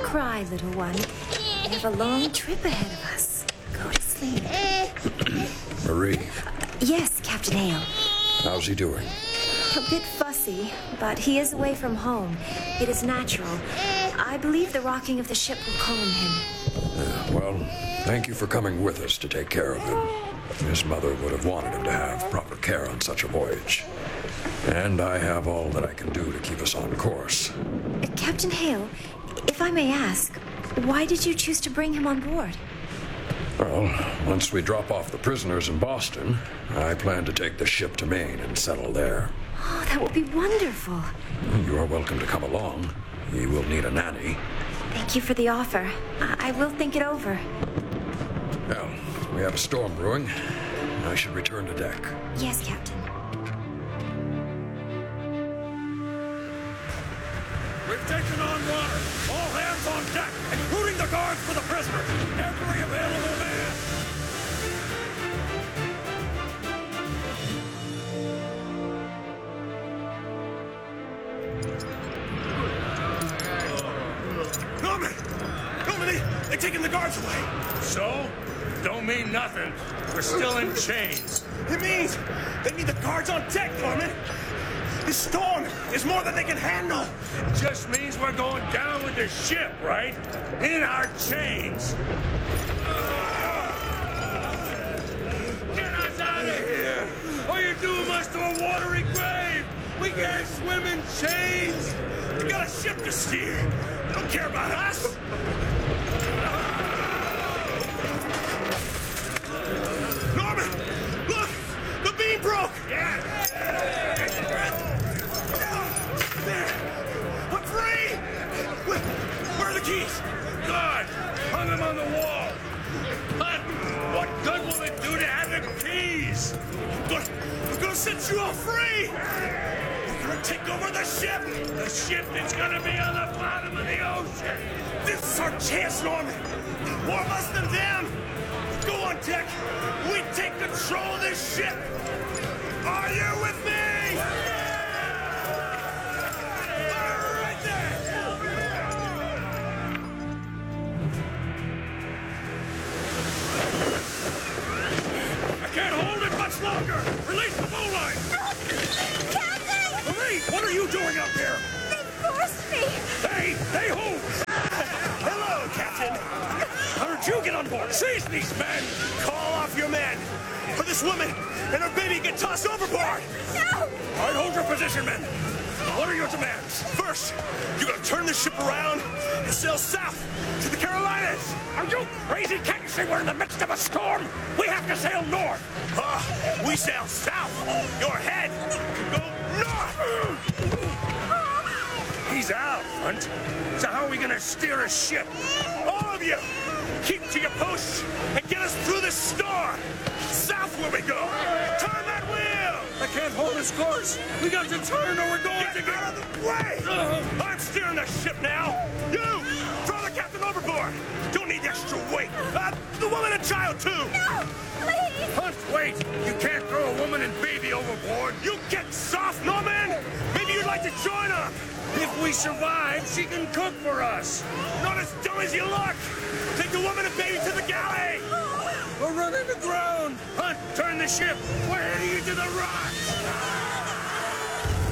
cry, little one. We have a long trip ahead of us. Go to sleep. Marie, Yes, Captain Hale. how's he doing? A bit fussy, but he is away from home. It is natural. I believe the rocking of the ship will calm him. Well, thank you for coming with us to take care of him. His mother would have wanted him to have proper care on such a voyage. And I have all that I can do to keep us on course. Captain Hale, if I may ask, why did you choose to bring him on board? Well, once we drop off the prisoners in Boston, I plan to take the ship to Maine and settle there. Oh, that will be wonderful. You are welcome to come along. He will need a nanny. Thank you for the offer. I will think it over. Well, we have a storm brewing. I should return to deck. Yes, Captain. We've taken on water. All hands on deck, including the guards for the prisoners. Every available man. Norman! Norman, they're taking the guards away. So? Don't mean nothing. We're still in chains. It means they need the guards on deck, Norman. This storm is more than they can handle. It just means we're going down with the ship, right? In our chains. Get us out of here! Or you're doing us to a watery grave! We can't swim in chains! We got a ship to steer! They don't care about us! Norman! Look! The beam broke! Yeah! I'm free! Where are the keys? God! Hung them on the wall! But what good will it do to have the keys? We're gonna set you all free! We're gonna take over the ship! The ship that's gonna be on the bottom of the ocean! This is our chance, Norman! More of us than them! Go on deck! We take control of this ship! Are you with me? Right there! I can't hold it much longer! Release the bowline! Captain! Marie, what are you doing up here? They forced me! Hey, who? Hello, Captain! How did you get on board? Seize these men! Call off your men! Or this woman and her baby get tossed overboard! No! All right, hold your position, men. What are your demands? First, you gotta turn the ship around and sail south to the Carolinas. Are you crazy? Can't you see we're in the midst of a storm? We have to sail north. We sail south. Your head go north. He's out, Hunt. So how are we gonna steer a ship? All of you, keep to your posts and get us through this storm. South where we go. Turn that wheel. I can't hold this course. We got to turn or we're going to get out of the way. I'm steering the ship now. You, throw the captain overboard. Don't need extra weight. The woman and child, too. No! Please! Hunt, wait. You can't throw a woman and baby overboard. You get soft, Norman. Maybe you'd like to join her. If we survive, she can cook for us. Not as dumb as you look. Take the woman and baby to the galley. We're running aground. Hunt, turn the ship. We're heading into the rocks.